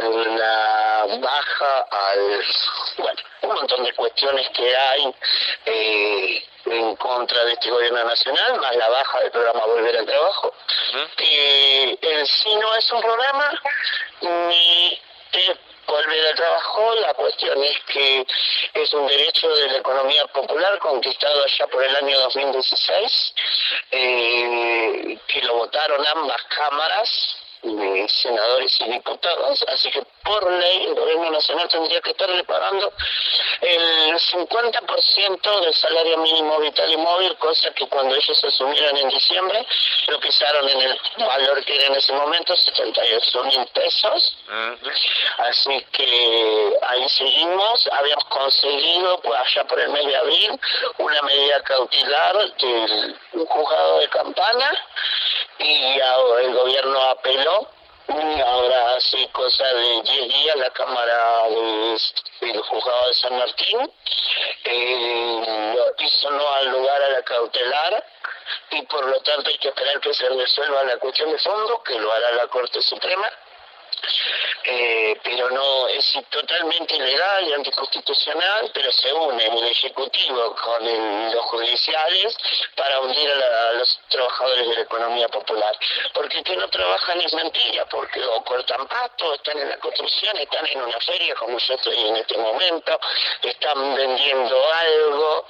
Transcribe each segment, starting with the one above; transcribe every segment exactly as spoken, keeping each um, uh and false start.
por la baja al... Bueno, un montón de cuestiones que hay eh, en contra de este gobierno nacional, más la baja del programa Volver al Trabajo, uh-huh. que en sí no es un programa ni es volver al trabajo. La cuestión es que es un derecho de la economía popular conquistado allá por el año dos mil dieciséis, eh, que lo votaron ambas cámaras de senadores y diputados, así que por ley el gobierno nacional tendría que estarle pagando el cincuenta por ciento del salario mínimo vital y móvil, cosa que cuando ellos asumieron en diciembre lo pisaron en el valor que era en ese momento, setenta y ocho mil pesos. Uh-huh. Así que ahí seguimos. Habíamos conseguido pues, allá por el mes de abril una medida cautelar del un juzgado de Campana, y ahora el gobierno apeló, y ahora hace cosa de diez días la Cámara de, del Juzgado de San Martín eh, hizo no al lugar a la cautelar, y por lo tanto hay que esperar que se resuelva la cuestión de fondo, que lo hará la Corte Suprema. Eh, pero no es totalmente ilegal y anticonstitucional, pero se une el Ejecutivo con el, los judiciales para hundir a, la, a los trabajadores de la economía popular. Porque que no trabajan es mentira, porque o cortan pasto, están en la construcción, están en una feria como yo estoy en este momento, están vendiendo algo,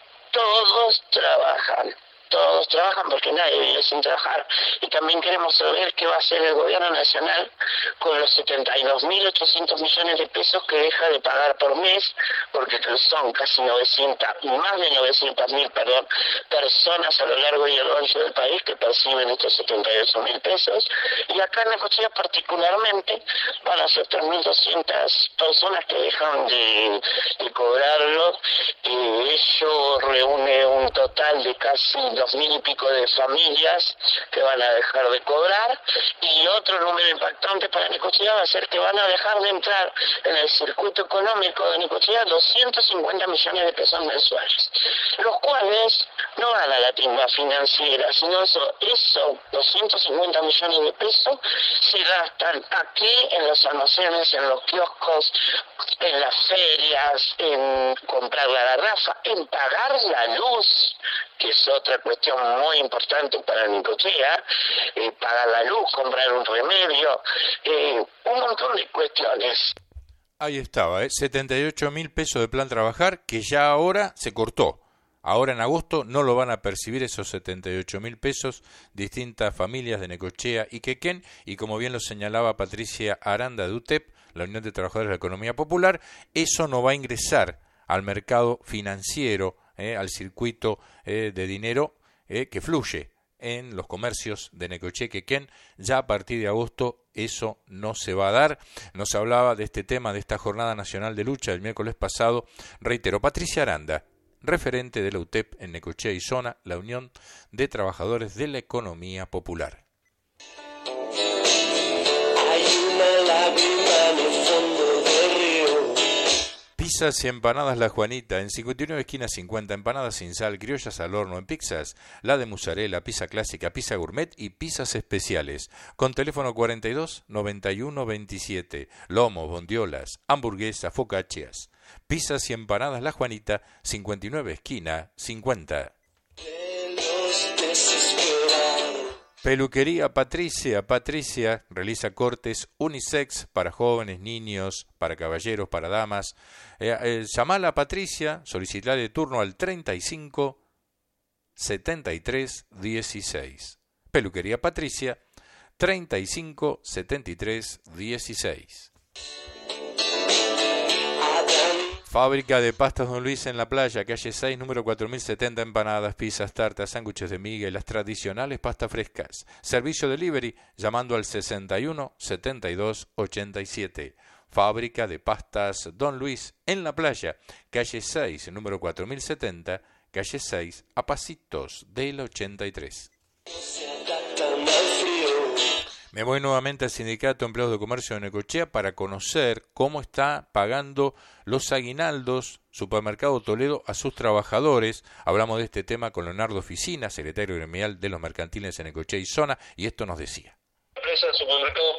todos trabajan. Todos trabajan porque nadie vive sin trabajar. Y también queremos saber qué va a hacer el gobierno nacional con los setenta y dos mil ochocientos millones de pesos que deja de pagar por mes, porque son casi novecientas, más de novecientas mil, perdón, personas a lo largo y a lo ancho del país que perciben estos setenta y ocho mil pesos. Y acá en Necochea particularmente van a ser tres mil doscientas personas que dejan de, de cobrarlo. Y eso reúne un total de casi dos mil y pico de familias que van a dejar de cobrar, y otro número impactante para Necochea va a ser que van a dejar de entrar en el circuito económico de Necochea doscientos cincuenta millones de pesos mensuales, los cuales no van a la timba financiera, sino eso, esos doscientos cincuenta millones de pesos se gastan aquí en los almacenes, en los kioscos, en las ferias, en comprar la garrafa, en pagar la luz, que es otra cuestión muy importante para Necochea, eh, pagar la luz, comprar un remedio, eh, un montón de cuestiones. Ahí estaba, ¿eh? setenta y ocho mil pesos de plan trabajar, que ya ahora se cortó. Ahora en agosto no lo van a percibir esos setenta y ocho mil pesos distintas familias de Necochea y Quequén, y como bien lo señalaba Patricia Aranda de U T E P, la Unión de Trabajadores de la Economía Popular, eso no va a ingresar al mercado financiero, eh, al circuito eh, de dinero eh, que fluye en los comercios de Necochea y Quequén. Ya a partir de agosto eso no se va a dar. Nos hablaba de este tema, de esta Jornada Nacional de Lucha del miércoles pasado, reitero, Patricia Aranda, referente de la U T E P en Necochea y Zona, la Unión de Trabajadores de la Economía Popular. Hay una lágrima en el fondo del río. Pizzas y empanadas La Juanita, en cincuenta y nueve esquina cincuenta, empanadas sin sal, criollas al horno, en pizzas, la de mozzarella, pizza clásica, pizza gourmet y pizzas especiales, con teléfono cuarenta y dos noventa y uno veintisiete, lomos, bondiolas, hamburguesas, focaccias. Pizzas y empanadas La Juanita, cincuenta y nueve esquina cincuenta. Peluquería Patricia. Patricia realiza cortes unisex para jóvenes, niños, para caballeros, para damas. Eh, eh, llamala a Patricia, solicitale turno al treinta y cinco setenta y tres dieciséis. Peluquería Patricia, treinta y cinco setenta y tres dieciséis. Fábrica de pastas Don Luis en la Playa, calle seis, número cuatro mil setenta, empanadas, pizzas, tartas, sándwiches de miga y las tradicionales pastas frescas. Servicio delivery llamando al sesenta y uno setenta y dos ochenta y siete. Fábrica de pastas Don Luis en la Playa, calle seis, número cuatro mil setenta, calle seis, a pasitos del ochenta y tres. Me voy nuevamente al Sindicato de Empleados de Comercio de Necochea para conocer cómo está pagando los aguinaldos Supermercado Toledo a sus trabajadores. Hablamos de este tema con Leonardo Oficina, secretario gremial de los mercantiles en Necochea y Zona, y esto nos decía. La empresa Supermercado